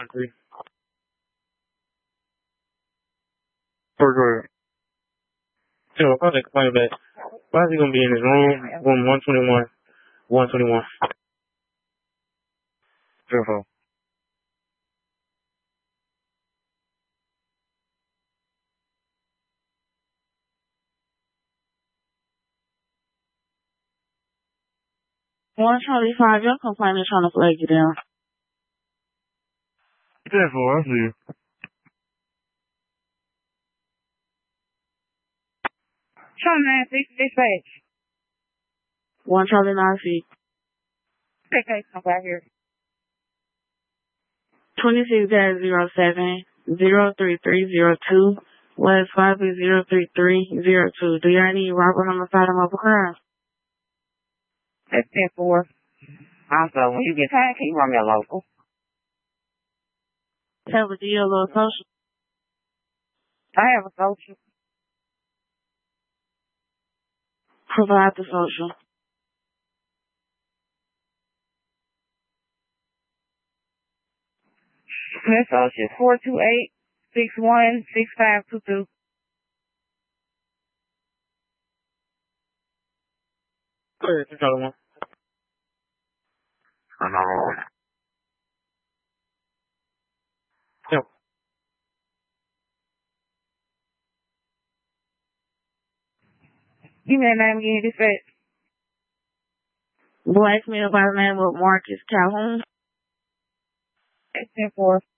3. For so I was explaining that. Why is he gonna be in his room 121, 121? Beautiful. One Charlie 5, your complaint is trying to flag you down. Therefore, I see. Charlie 9 6 dispatch. One Charlie 9 feet. Okay, come back here. 26-07 03302 West 5-03302. Do you have any robbery homicide or mobile crime? That's 10-4. Also, when you get tired, can you run me a local? Have a deal or social? I have a social. Provide the social. My social is 428-616522. Clear, 2 Yep. Give me that name again, dispatch. Black male by the name of Marcus Calhoun. That's 10-4.